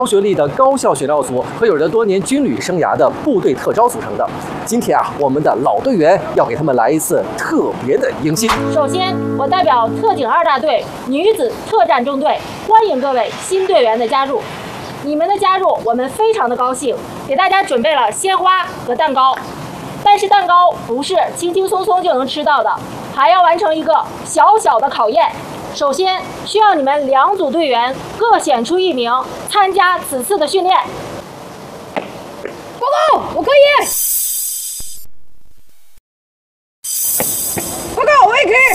高学历的高校选调组和有着多年军旅生涯的部队特招组成的。今天啊，我们的老队员要给他们来一次特别的迎新。 首先，我代表特警2大队女子特战中队欢迎各位新队员的加入。你们的加入，我们非常的高兴，给大家准备了鲜花和蛋糕。但是蛋糕不是轻轻松松就能吃到的，还要完成一个小小的考验。首先，需要你们2组队员各选出1名参加此次的训练。报告，我可以。报告，我也可以。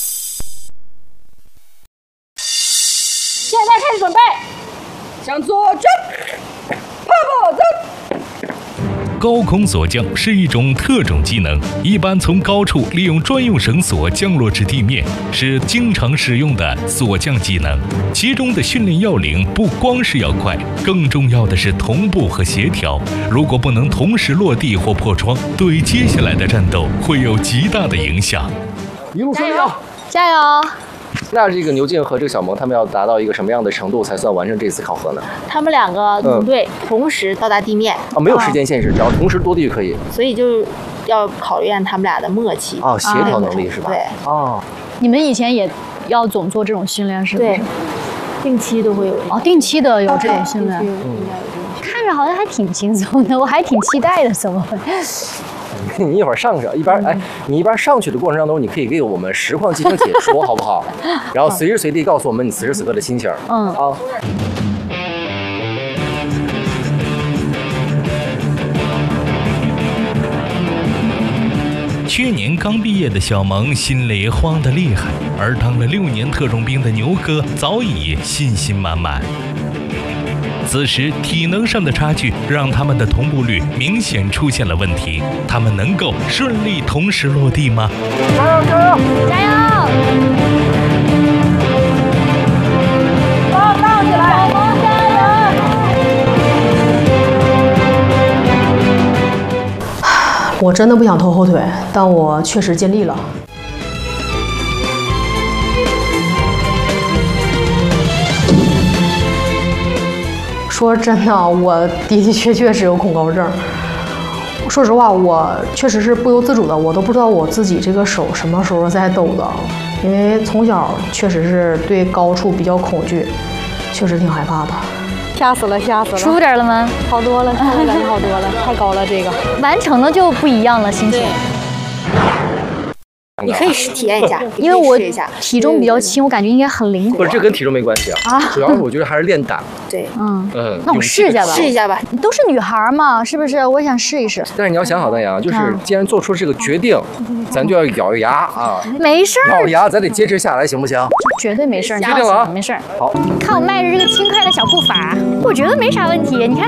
现在开始准备，向左转，泡泡走。 高空锁降是一种特种技能，一般从高处利用专用绳索降落至地面，是经常使用的锁降技能。其中的训练要领不光是要快，更重要的是同步和协调。如果不能同时落地或破窗，对接下来的战斗会有极大的影响。 一路顺利啊！ 加油！ 那这个牛静和这个小萌，他们要达到一个什么样的程度才算完成这次考核呢？ 他们2个同队同时到达地面啊，没有时间限制，只要同时落地就可以。 所以就要考验他们俩的默契哦，协调能力是吧？ 对。 哦， 你们以前也要总做这种训练是不是？ 对，定期都会有。 哦，定期的有这种训练。看着好像还挺轻松的，我还挺期待的，怎么会？ 你一会儿上去，你一边上去的过程当中，你可以给我们实况进行解说，好不好？然后随时随地告诉我们你此时此刻的心情。啊。 去年刚毕业的小萌心里慌得厉害，而当了6年特种兵的牛哥早已信心满满。此时体能上的差距让他们的同步率明显出现了问题，他们能够顺利同时落地吗？ 加油加油加油！ 荡起来！ 我真的不想拖后腿，但我确实尽力了。说真的，我的确是有恐高症。说实话，我确实是不由自主的，我都不知道我自己这个手什么时候在抖的，因为从小确实是对高处比较恐惧，确实挺害怕的。 吓死了，吓死了！ 舒服点了吗？ 好多了，感觉好多了，太高了这个。 完成了就不一样了，心情。 你可以体验一下， 因为我体重比较轻，我感觉应该很灵活。 不是，这跟体重没关系啊，主要我觉得还是练胆。 对， 那我试一下吧， 试一下吧。 都是女孩嘛，是不是？我想试一试。 但是你要想好的呀，就是既然做出这个决定，咱就要咬着牙啊。 没事儿， 咬着牙，咱得坚持下来，行不行？ 绝对没事儿， 决定了啊， 没事儿。 好， 看我迈着这个轻快的小步伐，我觉得没啥问题。你看，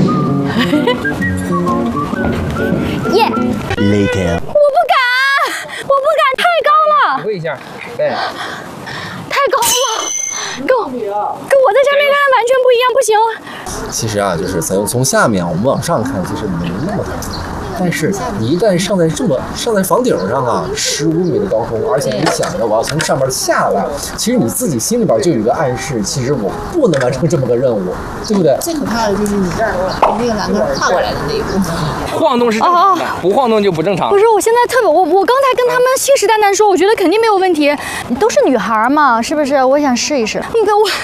耶！ Later。 我不敢，太高了。 体会一下，哎， 太高了，跟我在下面看完全不一样，不行。 其实啊，就是从下面我们往上看，其实没那么高，但是你一旦上在房顶上啊，15米的高空，而且你想着我要从上面下来，其实你自己心里边就有一个暗示，其实我不能完成这么个任务，对不对？ 最可怕的就是你这儿那个栏杆跨过来的那一步， 晃动是正常的，不晃动就不正常。 不是，我现在特别，我刚才跟他们信誓旦旦说，我觉得肯定没有问题，都是女孩嘛，是不是？我想试一试。跟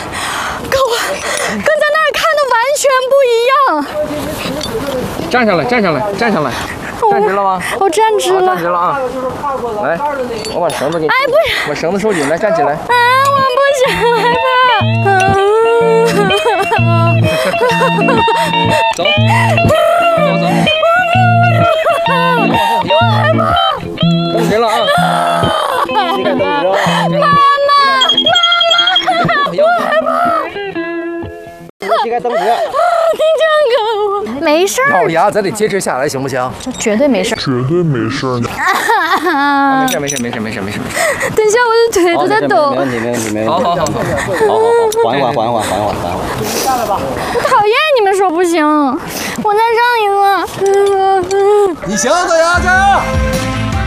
在那儿看的完全不一样。 站上来，站上来，站直了吗？ 我站直了， 站直了啊！来，我把绳子给你， 不是， 把绳子收紧，来站起来。 我不行，害怕。 走， 我害怕。 蹬直了啊！膝盖蹬直了。 我害怕。 膝盖蹬直。 你这个没事儿。 咬着牙，咱得坚持下来，行不行？ 这绝对没事儿。 没事。等一下，我的腿都在抖。 没问题。 好， 缓缓。 下来吧。 我讨厌你们说不行，我再上一个。 你行，大家加油！